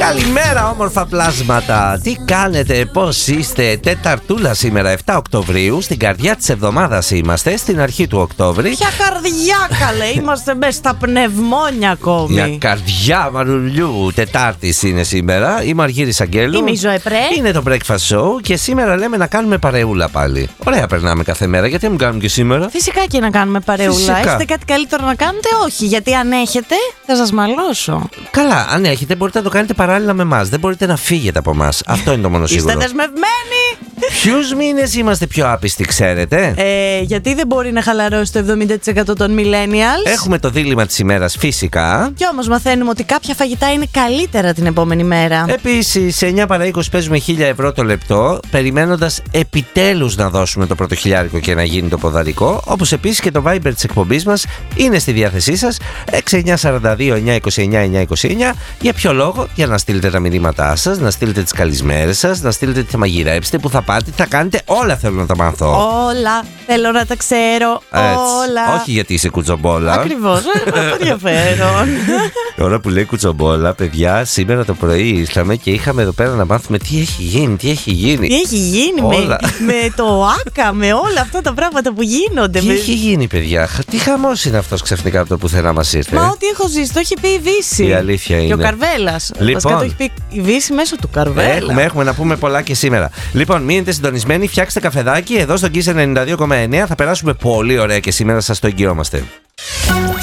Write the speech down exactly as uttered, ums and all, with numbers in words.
Καλημέρα, όμορφα πλάσματα. Τι κάνετε, πώς είστε? Τεταρτούλα σήμερα, επτά Οκτωβρίου. Στην καρδιά της εβδομάδας είμαστε, στην αρχή του Οκτώβρη. Ποια καρδιά, καλέ, είμαστε μέσα στα πνευμόνια ακόμη. Μια καρδιά μανουλιού. Τετάρτης είναι σήμερα. Είμαι ο Αργύρης Αγγέλου. Είμαι η Ζωεπρέ. Είναι το Breakfast Show και σήμερα λέμε να κάνουμε παρεούλα πάλι. Ωραία, περνάμε κάθε μέρα. Γιατί να μην κάνουμε και σήμερα? Φυσικά και να κάνουμε παρεούλα. Φυσικά. Έχετε κάτι καλύτερο να κάνετε? Όχι, γιατί αν έχετε, θα σας μαλώσω. Καλά, αν έχετε, μπορείτε να το κάνετε παράλληλα με εμάς. Δεν μπορείτε να φύγετε από εμάς. Αυτό είναι το μόνο σίγουρο. Είστε δεσμευμένοι! Ποιους μήνες είμαστε πιο άπιστοι, ξέρετε? Ε, γιατί δεν μπορεί να χαλαρώσει το εβδομήντα τοις εκατό των millennials. Έχουμε το δίλημμα της ημέρας, φυσικά. Κι όμως μαθαίνουμε ότι κάποια φαγητά είναι καλύτερα την επόμενη μέρα. Επίσης, σε εννιά παρά είκοσι παίζουμε χίλια ευρώ το λεπτό, περιμένοντας επιτέλους να δώσουμε το πρώτο χιλιάρικο και να γίνει το ποδαρικό. Όπως επίσης και το Viber της εκπομπής μας είναι στη διάθεσή σας, έξι εννιά τέσσερα δύο εννιά είκοσι εννιά εννιά είκοσι εννιά. Για ποιο λόγο? Για να στείλετε τα μηνύματά σας, να στείλετε τις καλησμέρες σας, να στείλετε τι θα μαγειρέψετε, που θα πάτε, τι θα κάνετε. Όλα θέλω να τα μάθω. Όλα θέλω να τα ξέρω. Έτσι. Όλα. Όχι γιατί είσαι κουτσομπόλα. Ακριβώς. ενδιαφέρον. Τώρα που λέει κουτσομπόλα, παιδιά, σήμερα το πρωί ήρθαμε και είχαμε εδώ πέρα να μάθουμε τι έχει γίνει, τι έχει γίνει. Τι έχει γίνει με, με το άκα, με όλα αυτά τα πράγματα που γίνονται. Τι με... έχει γίνει, παιδιά? Τι χαμός είναι αυτός ξαφνικά από το πουθενά μας ήρθε? Μα ό,τι έχω ζήσει, το έχει πει η Βύση. Η αλήθεια είναι. Και ο Καρβέλας. Λοιπόν, βασικά το έχει πει η Βύση μέσω του Καρβέλα. Έχουμε, έχουμε να πούμε πολλά και σήμερα. Λοιπόν, μείνετε συντονισμένοι, φτιάξτε καφεδάκι. Εδώ στο Kiss ενενήντα δύο κόμμα εννέα θα περάσουμε πολύ ωραία και σήμερα σας το εγγυόμαστε.